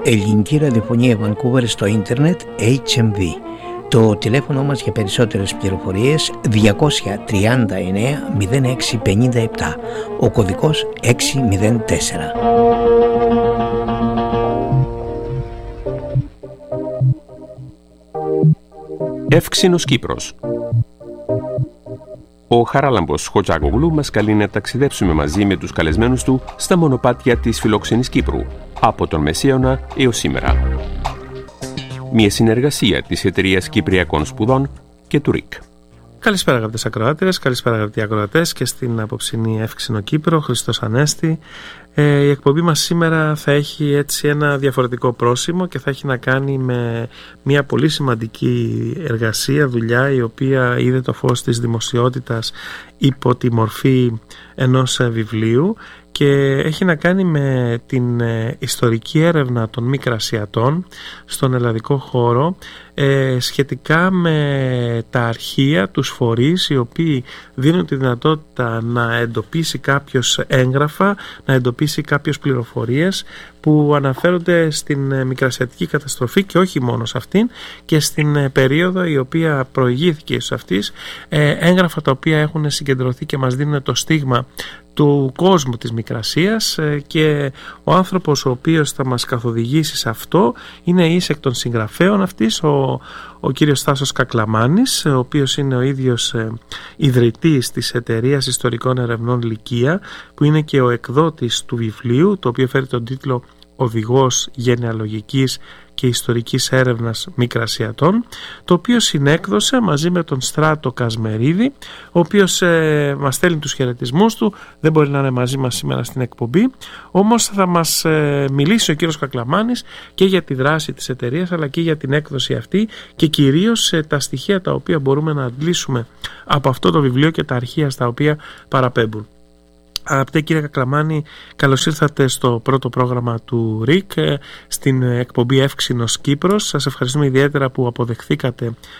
Ελληνική ραδιοφωνία Vancouver στο ίντερνετ HMV. Το τηλέφωνο μας για περισσότερες πληροφορίες 239 0657, ο κωδικός 604. Εύξηνος Κύπρος. Ο Χαράλαμπος Χοτζάκογλου μας καλεί να ταξιδέψουμε μαζί με τους καλεσμένους του στα μονοπάτια της φιλόξενης Κύπρου, από τον Μεσαίωνα έως σήμερα. Μια συνεργασία της Εταιρείας Κυπριακών Σπουδών και του ΡΙΚ. Καλησπέρα αγαπητές ακροάτες, καλησπέρα αγαπητοί ακροατές και στην απόψινή Εύξηνο Κύπρο, Χριστός Ανέστη. Η εκπομπή μας σήμερα θα έχει έτσι ένα διαφορετικό πρόσημο και θα έχει να κάνει με μια πολύ σημαντική εργασία, δουλειά, η οποία είδε το φως της δημοσιότητας υπό τη μορφή ενός βιβλίου και έχει να κάνει με την ιστορική έρευνα των μικρασιατών στον ελλαδικό χώρο, σχετικά με τα αρχεία, τους φορείς οι οποίοι δίνουν τη δυνατότητα να εντοπίσει κάποιος έγγραφα, να εντοπίσει κάποιος πληροφορίες που αναφέρονται στην μικρασιατική καταστροφή και όχι μόνο σε αυτήν, και στην περίοδο η οποία προηγήθηκε σε αυτής, έγγραφα τα οποία έχουν συγκεντρωθεί και μας δίνουν το στίγμα του κόσμου της Μικρασίας, και ο άνθρωπος ο οποίος θα μας καθοδηγήσει σε αυτό είναι εις εκ των συγγραφέων αυτής ο κύριος Τάσος Κακλαμάνης, ο οποίος είναι ο ίδιος ιδρυτής της Εταιρείας Ιστορικών Ερευνών Λυκεία, που είναι και ο εκδότης του βιβλίου, το οποίο φέρει τον τίτλο «Οδηγός γενεαλογικής και ιστορικής έρευνας Μικρασιατών», το οποίο συνέκδωσε μαζί με τον Στράτο Κασμερίδη, ο οποίος μας στέλνει τους χαιρετισμούς του. Δεν μπορεί να είναι μαζί μας σήμερα στην εκπομπή, όμως θα μας μιλήσει ο κύριος Κακλαμάνης και για τη δράση της εταιρείας, αλλά και για την έκδοση αυτή και κυρίως τα στοιχεία τα οποία μπορούμε να αντλήσουμε από αυτό το βιβλίο και τα αρχεία στα οποία παραπέμπουν. Αγαπητέ κύριε Κακλαμάνη, καλώς ήρθατε στο πρώτο πρόγραμμα του ΡΙΚ, στην εκπομπή Εύξηνος Κύπρος. Σας ευχαριστούμε ιδιαίτερα που αποδεχθήκατε